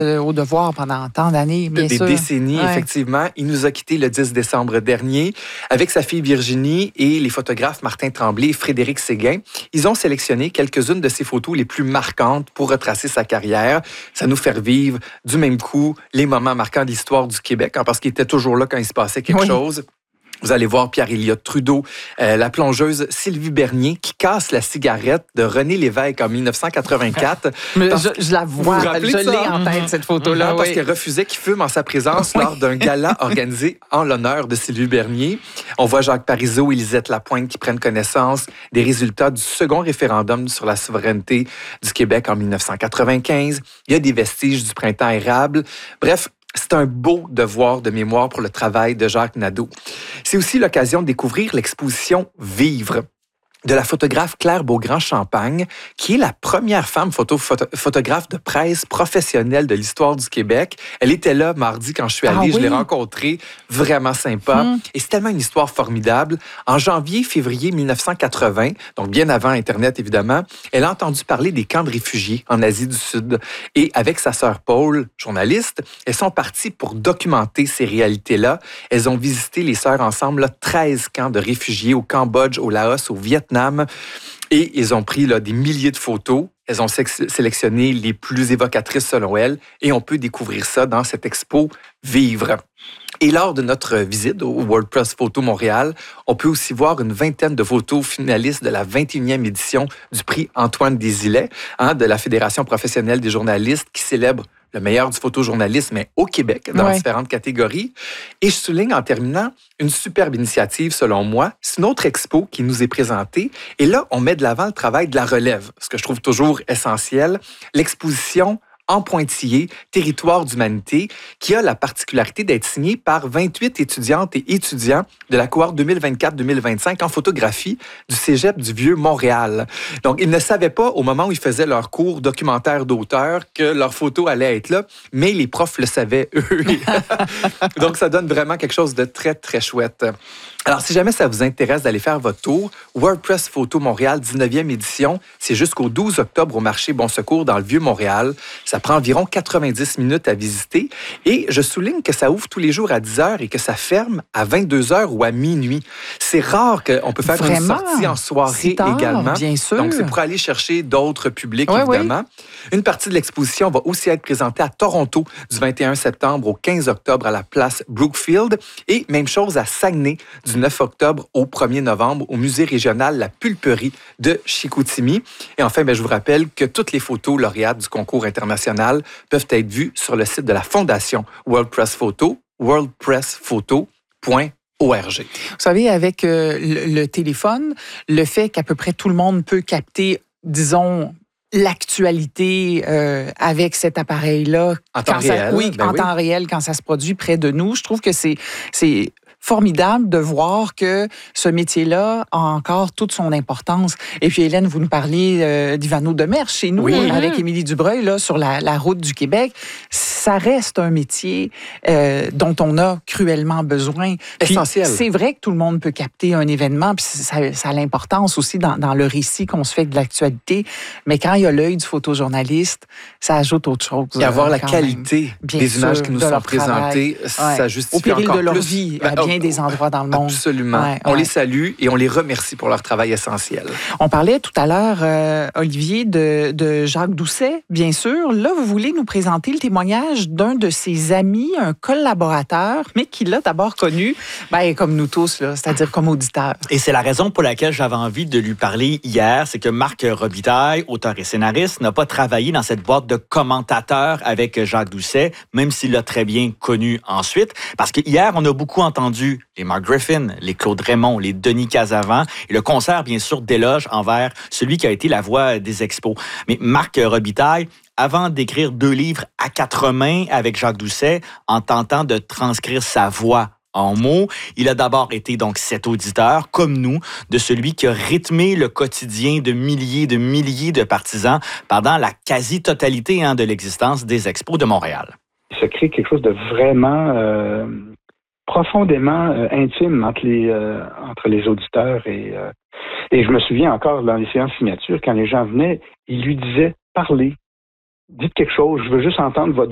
au devoir pendant tant d'années, bien sûr. Des décennies, effectivement. Il nous a quittés le 10 décembre dernier. Avec sa fille Virginie et les photographes Martin Tremblay et Frédéric Séguin, ils ont sélectionné quelques-unes de ses photos les plus marquantes pour retracer sa carrière. Ça nous fait revivre du même coup les moments marquants de l'histoire du Québec, parce qu'il était toujours là quand il se passait quelque chose. Vous allez voir Pierre-Éliott Trudeau, la plongeuse Sylvie Bernier qui casse la cigarette de René Lévesque en 1984. Je la vois, je l'ai en tête, cette photo-là. Parce qu'elle refusait qu'il fume en sa présence lors d'un gala organisé en l'honneur de Sylvie Bernier. On voit Jacques Parizeau et Lisette Lapointe qui prennent connaissance des résultats du second référendum sur la souveraineté du Québec en 1995. Il y a des vestiges du printemps érable. Bref, c'est un beau devoir de mémoire pour le travail de Jacques Nadeau. C'est aussi l'occasion de découvrir l'exposition Vivre de la photographe Claire Beaugrand-Champagne, qui est la première femme photographe de presse professionnelle de l'histoire du Québec. Elle était là mardi quand je suis allé, je l'ai rencontrée, vraiment sympa. Et c'est tellement une histoire formidable. En janvier-février 1980, donc bien avant Internet évidemment, elle a entendu parler des camps de réfugiés en Asie du Sud. Et avec sa sœur Paul, journaliste, elles sont parties pour documenter ces réalités-là. Elles ont visité, les sœurs ensemble, 13 camps de réfugiés au Cambodge, au Laos, au Vietnam. Et ils ont pris des milliers de photos. Elles ont sélectionné les plus évocatrices selon elles. Et on peut découvrir ça dans cette expo Vivre. Et lors de notre visite au World Press Photo Montréal, on peut aussi voir une vingtaine de photos finalistes de la 21e édition du prix Antoine Desilets, de la Fédération professionnelle des journalistes qui célèbre le meilleur du photojournalisme au Québec, dans différentes catégories. Et je souligne en terminant une superbe initiative, selon moi. C'est une autre expo qui nous est présentée. Et là, on met de l'avant le travail de la relève, ce que je trouve toujours essentiel. L'exposition En Pointillé, Territoire d'humanité, qui a la particularité d'être signée par 28 étudiantes et étudiants de la cohorte 2024-2025 en photographie du Cégep du Vieux-Montréal. Donc, ils ne savaient pas, au moment où ils faisaient leur cours documentaire d'auteur, que leur photo allait être là, mais les profs le savaient, eux. Donc, ça donne vraiment quelque chose de très, très chouette. Alors, si jamais ça vous intéresse d'aller faire votre tour, WordPress Photo Montréal 19e édition, c'est jusqu'au 12 octobre au marché Bon Secours dans le Vieux-Montréal. Ça prend environ 90 minutes à visiter. Et je souligne que ça ouvre tous les jours à 10 h et que ça ferme à 22 h ou à minuit. C'est rare qu'on peut faire une sortie en soirée également. Bien sûr. Donc, c'est pour aller chercher d'autres publics, évidemment. Une partie de l'exposition va aussi être présentée à Toronto du 21 septembre au 15 octobre à la place Brookfield. Et même chose à Saguenay du 9 octobre au 1er novembre au musée régional La Pulperie de Chicoutimi. Et enfin, je vous rappelle que toutes les photos lauréates du concours international peuvent être vues sur le site de la Fondation World Press Photo, worldpressphoto.org. Vous savez, avec le téléphone, le fait qu'à peu près tout le monde peut capter, disons, l'actualité avec cet appareil-là. En temps réel. Temps réel, quand ça se produit près de nous. Je trouve que c'est formidable de voir que ce métier-là a encore toute son importance. Et puis, Hélène, vous nous parliez d'Ivano Demers chez nous, avec Émilie Dubreuil, là, sur la route du Québec. Ça reste un métier dont on a cruellement besoin. Puis, essentiel. C'est vrai que tout le monde peut capter un événement, puis ça a l'importance aussi dans le récit qu'on se fait de l'actualité. Mais quand il y a l'œil du photojournaliste, ça ajoute autre chose. Et avoir la qualité des images qui nous sont présentées, ça justifie au péril encore de leur plus. vie, à bien des endroits dans le monde. Absolument. On les salue et on les remercie pour leur travail essentiel. On parlait tout à l'heure, Olivier, de Jacques Doucet, bien sûr. Là, vous voulez nous présenter le témoignage d'un de ses amis, un collaborateur, mais qui l'a d'abord connu, comme nous tous, là, c'est-à-dire comme auditeur. Et c'est la raison pour laquelle j'avais envie de lui parler hier, c'est que Marc Robitaille, auteur et scénariste, n'a pas travaillé dans cette boîte de commentateurs avec Jacques Doucet, même s'il l'a très bien connu ensuite, parce que hier, on a beaucoup entendu les Mark Griffin, les Claude Raymond, les Denis Casavant et le concert, bien sûr, d'éloge envers celui qui a été la voix des expos. Mais Marc Robitaille, avant d'écrire 2 livres à 4 mains avec Jacques Doucet, en tentant de transcrire sa voix en mots, il a d'abord été donc cet auditeur, comme nous, de celui qui a rythmé le quotidien de milliers de partisans pendant la quasi-totalité de l'existence des expos de Montréal. Il se crée quelque chose de vraiment profondément intime entre les auditeurs et je me souviens encore dans les séances signature, quand les gens venaient, ils lui disaient « Parlez, dites quelque chose, je veux juste entendre votre voix ».